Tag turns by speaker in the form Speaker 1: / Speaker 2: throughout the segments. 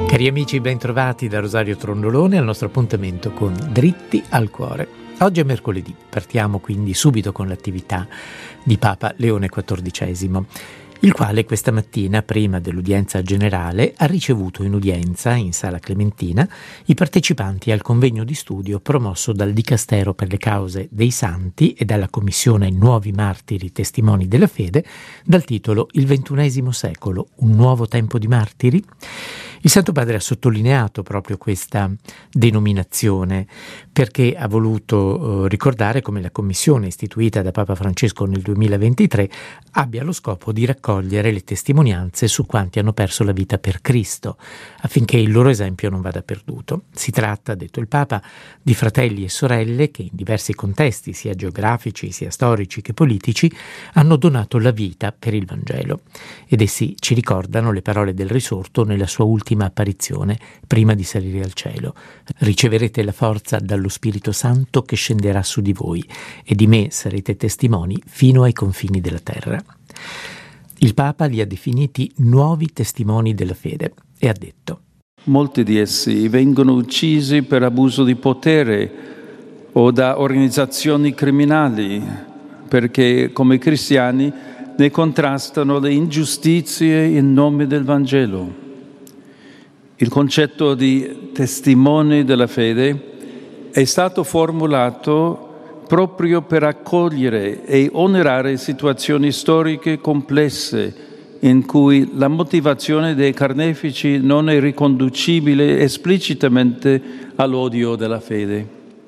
Speaker 1: Cari amici, ben trovati da Rosario Trondolone al nostro appuntamento con Dritti al Cuore. Oggi è mercoledì, partiamo quindi subito con l'attività di Papa Leone XIV, il quale questa mattina, prima dell'udienza generale, ha ricevuto in udienza, in Sala Clementina, i partecipanti al convegno di studio promosso dal Dicastero per le cause dei santi e dalla Commissione Nuovi Martiri Testimoni della Fede, dal titolo Il XXI secolo, un nuovo tempo di martiri? Il Santo Padre ha sottolineato proprio questa denominazione perché ha voluto ricordare come la commissione istituita da Papa Francesco nel 2023 abbia lo scopo di raccogliere le testimonianze su quanti hanno perso la vita per Cristo, affinché il loro esempio non vada perduto. Si tratta, ha detto il Papa, di fratelli e sorelle che in diversi contesti, sia geografici, sia storici che politici, hanno donato la vita per il Vangelo. Ed essi ci ricordano le parole del risorto nella sua ultima apparizione prima di salire al cielo. Riceverete la forza dallo Spirito Santo che scenderà su di voi e di me sarete testimoni fino ai confini della terra. Il Papa li ha definiti nuovi testimoni della fede e ha detto:
Speaker 2: molti di essi vengono uccisi per abuso di potere o da organizzazioni criminali perché come cristiani ne contrastano le ingiustizie in nome del Vangelo. Il concetto di testimoni della fede è stato formulato proprio per accogliere e onorare situazioni storiche complesse in cui la motivazione dei carnefici non è riconducibile esplicitamente all'odio della fede.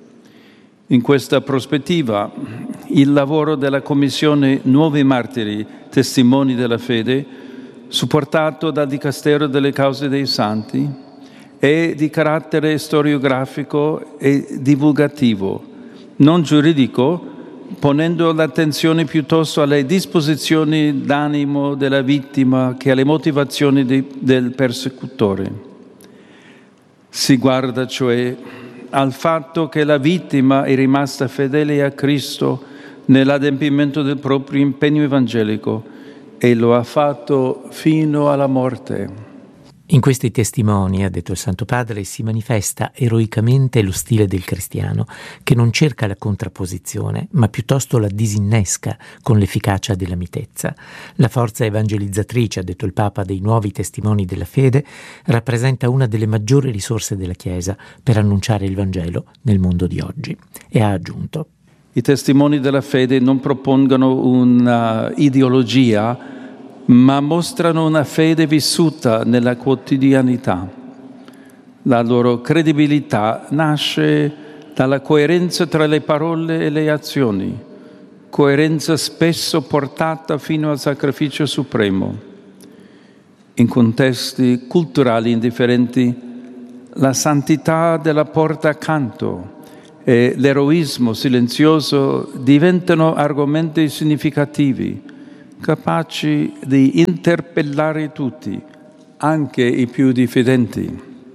Speaker 2: In questa prospettiva, il lavoro della Commissione Nuovi Martiri, Testimoni della Fede, supportato dal Dicastero delle Cause dei Santi, è di carattere storiografico e divulgativo, non giuridico, ponendo l'attenzione piuttosto alle disposizioni d'animo della vittima che alle motivazioni del persecutore. Si guarda cioè al fatto che la vittima è rimasta fedele a Cristo nell'adempimento del proprio impegno evangelico e lo ha fatto fino alla morte.
Speaker 1: In questi testimoni, ha detto il Santo Padre, si manifesta eroicamente lo stile del cristiano, che non cerca la contrapposizione, ma piuttosto la disinnesca con l'efficacia della mitezza. La forza evangelizzatrice, ha detto il Papa, dei nuovi testimoni della fede, rappresenta una delle maggiori risorse della Chiesa per annunciare il Vangelo nel mondo di oggi. E ha aggiunto:
Speaker 2: i testimoni della fede non propongono una ideologia, ma mostrano una fede vissuta nella quotidianità. La loro credibilità nasce dalla coerenza tra le parole e le azioni, coerenza spesso portata fino al sacrificio supremo. In contesti culturali indifferenti, la santità della porta accanto e l'eroismo silenzioso diventano argomenti significativi, capaci di interpellare tutti, anche i più diffidenti.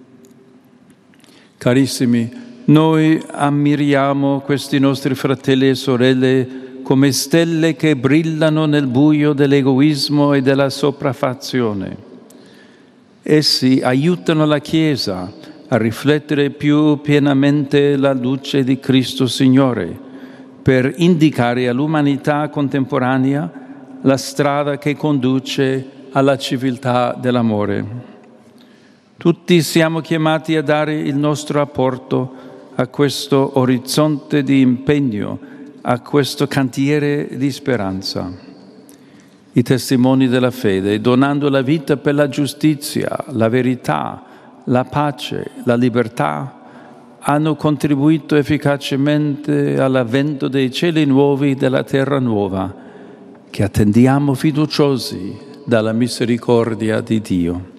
Speaker 2: Carissimi, noi ammiriamo questi nostri fratelli e sorelle come stelle che brillano nel buio dell'egoismo e della sopraffazione. Essi aiutano la Chiesa a riflettere più pienamente la luce di Cristo Signore, per indicare all'umanità contemporanea la strada che conduce alla civiltà dell'amore. Tutti siamo chiamati a dare il nostro apporto a questo orizzonte di impegno, a questo cantiere di speranza. I testimoni della fede, donando la vita per la giustizia, la verità, la pace, la libertà, hanno contribuito efficacemente all'avvento dei cieli nuovi e della terra nuova, che attendiamo fiduciosi dalla misericordia di Dio.